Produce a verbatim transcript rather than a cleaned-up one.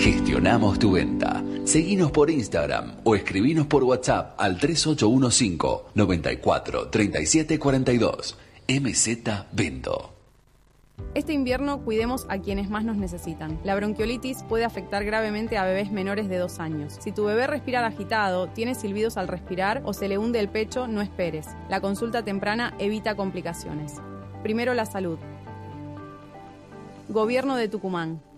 Gestionamos tu venta. Seguinos por Instagram o escribinos por WhatsApp al tres ocho uno cinco, nueve cuatro, tres siete cuatro dos. M Z Vendo. Este invierno cuidemos a quienes más nos necesitan. La bronquiolitis puede afectar gravemente a bebés menores de dos años. Si tu bebé respira agitado, tiene silbidos al respirar o se le hunde el pecho, no esperes. La consulta temprana evita complicaciones. Primero la salud. Gobierno de Tucumán.